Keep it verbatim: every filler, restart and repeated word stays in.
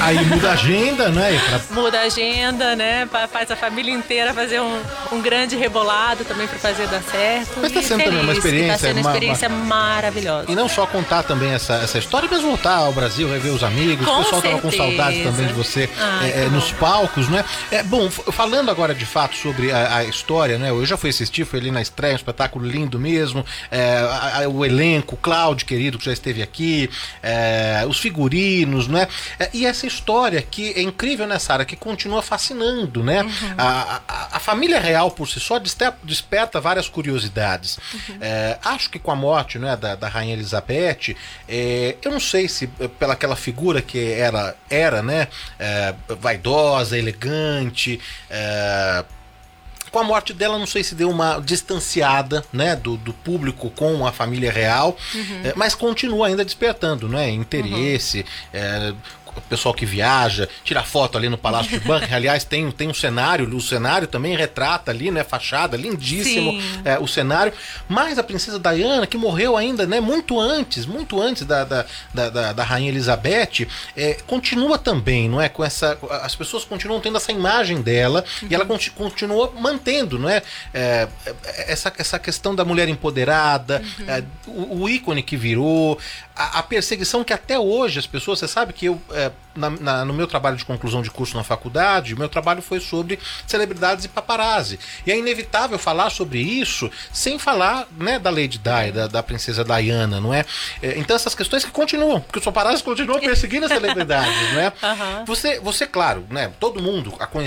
Aí muda a agenda, né? Pra... Muda a agenda, né? Faz a família inteira fazer um, um grande rebolado também para fazer dar certo. Mas tá sendo feliz, também uma experiência... Tá sendo uma experiência uma... maravilhosa. E não só contar também essa, essa história, mas voltar ao Brasil, rever os amigos. Com o pessoal certeza. tava com saudade também de você Ai, é, nos palcos, né? É, bom, falando agora de fato sobre a, a história, né? Eu já fui assistir, fui ali na estreia, um espetáculo lindo mesmo. É, a, a, o elenco, o Cláudio, querido, que já esteve aqui, é, os figurinos, né? É, e essa história que é incrível nessa área, que continua fascinando, né? Uhum. A, a, a família real por si só desperta várias curiosidades. Uhum. É, acho que com a morte, né, da, da Rainha Elizabeth, é, eu não sei se pela aquela figura que era, era né, é, vaidosa, elegante, é, com a morte dela, não sei se deu uma distanciada, né, do, do público com a família real, uhum. é, mas continua ainda despertando, né, interesse, uhum. é, o pessoal que viaja, tira foto ali no Palácio de Buckingham. Aliás, tem, tem um cenário, o cenário também retrata ali, né, fachada, lindíssimo é, o cenário, mas a princesa Diana, que morreu ainda, né, muito antes, muito antes da, da, da, da Rainha Elizabeth, é, continua também, não é, com essa, as pessoas continuam tendo essa imagem dela, uhum. e ela conti, continua mantendo, não é, é essa, essa questão da mulher empoderada, uhum. é, o, o ícone que virou, a, a perseguição que até hoje as pessoas, você sabe que eu é, Na, na, no meu trabalho de conclusão de curso na faculdade, o meu trabalho foi sobre celebridades e paparazzi. E é inevitável falar sobre isso sem falar, né, da Lady Di, da, da princesa Diana, não é? é? Então essas questões que continuam, porque os paparazzi continuam perseguindo as celebridades, não é? Uhum. Você, você, claro, né, todo mundo a conhece